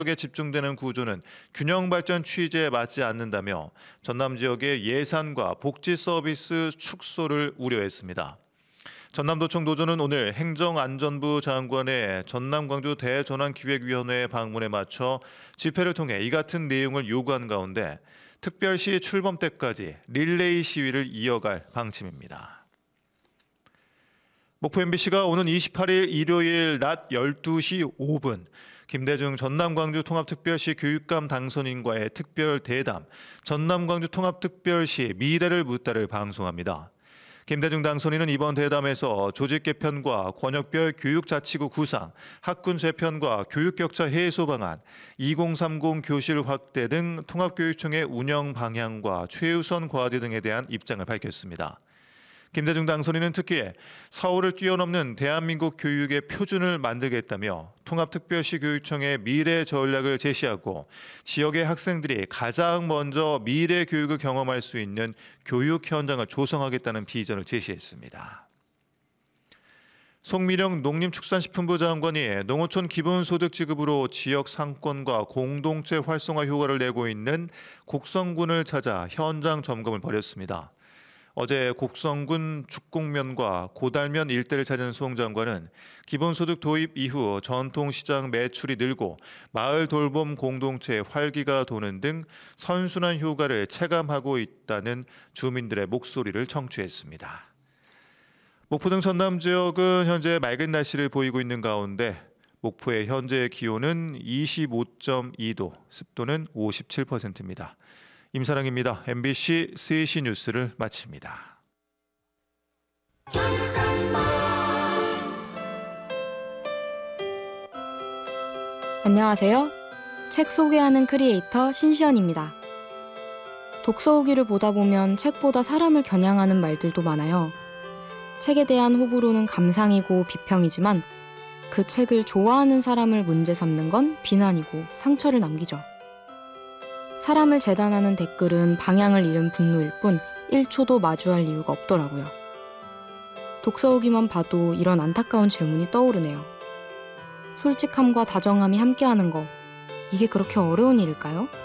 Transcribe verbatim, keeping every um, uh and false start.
에 집중되는 구조는 균형 발전 취지에 맞지 않는다며 전남 지역의 예산과 복지 서비스 축소를 우려했습니다. 전남도청 노조는 오늘 행정안전부 장관의 전남 광주 대전환기획위원회 방문에 맞춰 집회를 통해 이 같은 내용을 요구한 가운데 특별시 출범 때까지 릴레이 시위를 이어갈 방침입니다. 목포 엠비씨가 오는 이십팔일 일요일 낮 열두 시 오 분 김대중 전남광주 통합특별시 교육감 당선인과의 특별 대담 전남광주 통합특별시 미래를 묻다를 방송합니다. 김대중 당선인은 이번 대담에서 조직 개편과 권역별 교육자치구 구상, 학군 재편과 교육격차 해소 방안, 이공삼공 교실 확대 등 통합교육청의 운영 방향과 최우선 과제 등에 대한 입장을 밝혔습니다. 김대중 당선인은 특히 사오를 뛰어넘는 대한민국 교육의 표준을 만들겠다며 통합특별시 교육청의 미래 전략을 제시하고 지역의 학생들이 가장 먼저 미래 교육을 경험할 수 있는 교육 현장을 조성하겠다는 비전을 제시했습니다. 송미령 농림축산식품부 장관이 농어촌 기본소득 지급으로 지역 상권과 공동체 활성화 효과를 내고 있는 곡성군을 찾아 현장 점검을 벌였습니다. 어제 곡성군 죽곡면과 고달면 일대를 찾은 송 장관은 기본소득 도입 이후 전통시장 매출이 늘고 마을 돌봄 공동체의 활기가 도는 등 선순환 효과를 체감하고 있다는 주민들의 목소리를 청취했습니다. 목포 등 전남 지역은 현재 맑은 날씨를 보이고 있는 가운데 목포의 현재 기온은 이십오 점 이 도, 습도는 오십칠 퍼센트입니다. 임사랑입니다. 엠비씨 세 시 뉴스를 마칩니다. 안녕하세요. 책 소개하는 크리에이터 신시연입니다. 독서 후기를 보다 보면 책보다 사람을 겨냥하는 말들도 많아요. 책에 대한 호불호는 감상이고 비평이지만 그 책을 좋아하는 사람을 문제 삼는 건 비난이고 상처를 남기죠. 사람을 재단하는 댓글은 방향을 잃은 분노일 뿐 일 초도 마주할 이유가 없더라고요. 독서 후기만 봐도 이런 안타까운 질문이 떠오르네요. 솔직함과 다정함이 함께하는 거, 이게 그렇게 어려운 일일까요?